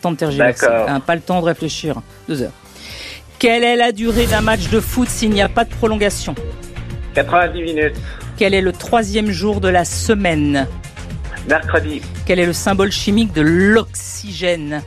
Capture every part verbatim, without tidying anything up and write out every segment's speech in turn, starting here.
temps de tergiverser, hein, pas le temps de réfléchir. Deux heures. Quelle est la durée d'un match de foot s'il n'y a pas de prolongation? quatre-vingt-dix minutes. Quel est le troisième jour de la semaine? Mercredi. Quel est le symbole chimique de l'oxygène?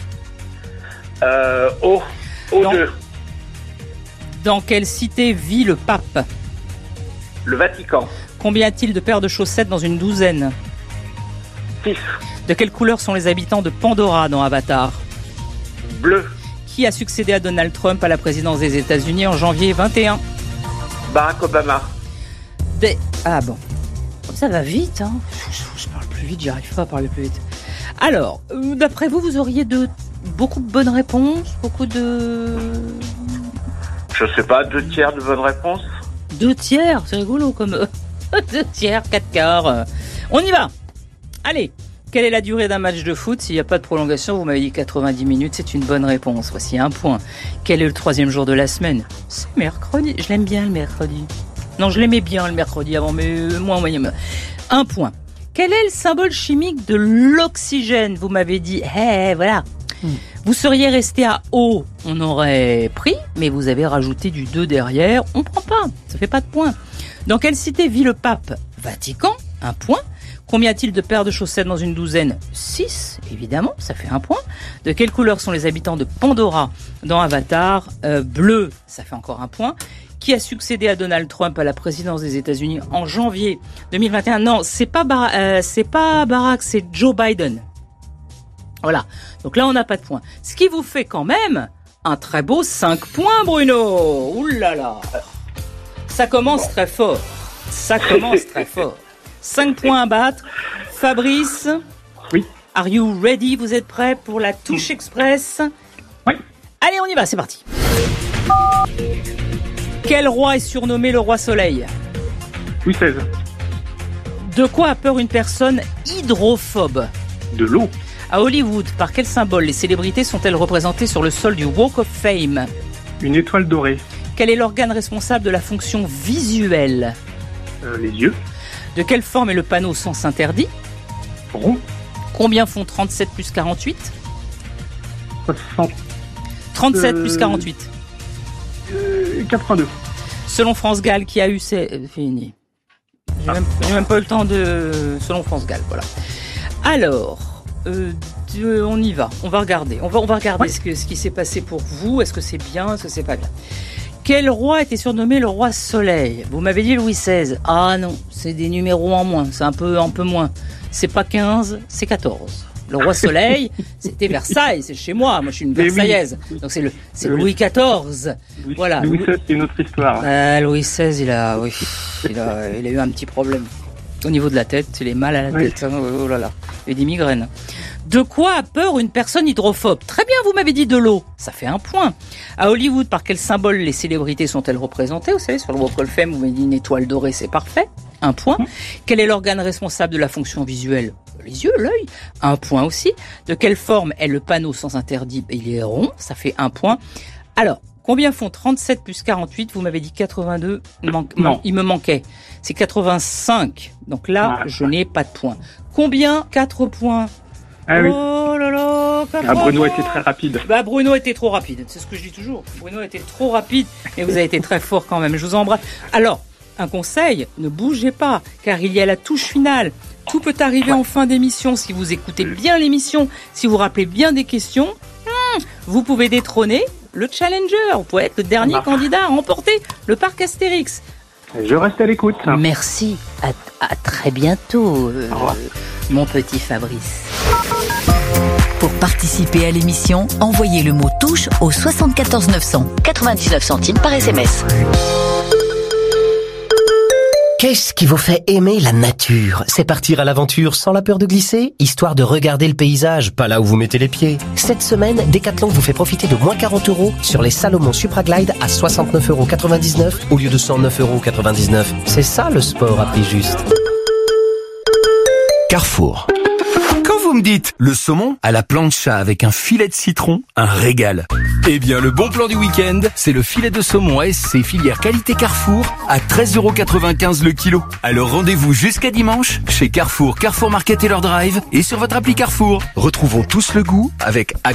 Euh, O. O deux. Dans, dans quelle cité vit le pape? Le Vatican. Combien a-t-il de paires de chaussettes dans une douzaine? six. De quelle couleur sont les habitants de Pandora dans Avatar? Bleu. Qui a succédé à Donald Trump à la présidence des États-Unis en janvier vingt et un? Barack Obama. Des... Ah bon. Ça va vite, hein. Je, je parle plus vite, j'arrive pas à parler plus vite. Alors, d'après vous, vous auriez de... beaucoup de bonnes réponses? Beaucoup de... Je sais pas, deux tiers de bonnes réponses. Deux tiers, c'est rigolo comme... deux tiers, quatre quarts. On y va. Allez. Quelle est la durée d'un match de foot s'il n'y a pas de prolongation? Vous m'avez dit quatre-vingt-dix minutes, c'est une bonne réponse. Voici un point. Quel est le troisième jour de la semaine? C'est mercredi. Je l'aime bien le mercredi. Non, je l'aimais bien le mercredi avant, mais moins moyen. Un point. Quel est le symbole chimique de l'oxygène? Vous m'avez dit, hé, hey, voilà. Hmm. Vous seriez resté à O, on aurait pris, mais vous avez rajouté du deux derrière, on prend pas. Ça fait pas de point. Dans quelle cité vit le pape? Vatican, un point. Combien a-t-il de paires de chaussettes dans une douzaine? six, évidemment, ça fait un point. De quelle couleur sont les habitants de Pandora dans Avatar? euh, Bleu, ça fait encore un point. Qui a succédé à Donald Trump à la présidence des États-Unis en janvier deux mille vingt et un? Non, c'est pas, Bar- euh, c'est pas Barack, c'est Joe Biden. Voilà, donc là on n'a pas de point. Ce qui vous fait quand même un très beau cinq points, Bruno. Ouh là là. Ça commence très fort. Ça commence très fort. cinq points à battre. Fabrice. Oui. Are you ready? Vous êtes prêt pour la touche express? Oui. Allez, on y va, c'est parti. Quel roi est surnommé le roi soleil? Louis seize. De quoi a peur une personne hydrophobe? De l'eau. À Hollywood, par quel symbole les célébrités sont-elles représentées sur le sol du Walk of Fame? Une étoile dorée. Quel est l'organe responsable de la fonction visuelle? Euh, les yeux. De quelle forme est le panneau sens interdit? Rond. Combien font trente-sept plus quarante-huit? soixante. trente-sept euh... plus quarante-huit. Euh, quatre-vingt-deux. Selon France Gall, qui a eu ses... Euh, fini. J'ai, ah. même, j'ai même pas eu le temps de... Selon France Gall, voilà. Alors, euh, de, on y va. On va regarder. On va, on va regarder ouais. ce, que, ce qui s'est passé pour vous. Est-ce que c'est bien? Est-ce que c'est pas bien? Quel roi était surnommé le roi soleil? Vous m'avez dit Louis seize. Ah non, c'est des numéros en moins. C'est un peu, un peu moins. C'est pas quinze, c'est quatorze. Le roi soleil, c'était Versailles, c'est chez moi. Moi, je suis une Versaillaise. Oui. Donc c'est le, c'est Louis quatorze. Louis, voilà. Louis seize, c'est une autre histoire. Euh, Louis seize, il a, oui, il a, il a eu un petit problème au niveau de la tête. Il est mal à la oui. tête. Oh là là, il a des migraines. De quoi a peur une personne hydrophobe? Très bien, vous m'avez dit de l'eau. Ça fait un point. À Hollywood, par quel symbole les célébrités sont-elles représentées? Vous savez, sur le Walk of Fame, vous m'avez dit une étoile dorée, c'est parfait. Un point. Mmh. Quel est l'organe responsable de la fonction visuelle? Les yeux, l'œil. Un point aussi. De quelle forme est le panneau sens interdit? Il est rond, ça fait un point. Alors, combien font trente-sept plus quarante-huit? Vous m'avez dit quatre-vingt-deux. Man- non. Il me manquait. C'est quatre-vingt-cinq. Donc là, ah, je n'ai pas de point. Combien? quatre points. Ah oui. Oh là là, ah, Bruno était très rapide. Bah Bruno était trop rapide, c'est ce que je dis toujours. Bruno était trop rapide, mais vous avez été très fort quand même. Je vous embrasse. Alors, un conseil, ne bougez pas, car il y a la touche finale. Tout peut arriver en fin d'émission si vous écoutez bien l'émission, si vous rappelez bien des questions. Hmm, vous pouvez détrôner le challenger. Vous pouvez être le dernier candidat à remporter le parc Astérix. Je reste à l'écoute. Merci. À, à très bientôt, euh, mon petit Fabrice. Pour participer à l'émission, envoyez le mot touche au soixante-quatorze neuf cents, quatre-vingt-dix-neuf centimes par S M S. Qu'est-ce qui vous fait aimer la nature? C'est partir à l'aventure sans la peur de glisser, histoire de regarder le paysage, pas là où vous mettez les pieds. Cette semaine, Decathlon vous fait profiter de moins quarante euros sur les Salomon Supraglide à soixante-neuf euros quatre-vingt-dix-neuf au lieu de cent neuf euros quatre-vingt-dix-neuf. C'est ça le sport à prix juste. Carrefour. Quand vous me dites le saumon à la plancha avec un filet de citron, un régal. Eh bien, le bon plan du week-end, c'est le filet de saumon A S C filière qualité Carrefour à treize euros quatre-vingt-quinze le kilo. Alors rendez-vous jusqu'à dimanche chez Carrefour, Carrefour Market et leur drive et sur votre appli Carrefour. Retrouvons tous le goût avec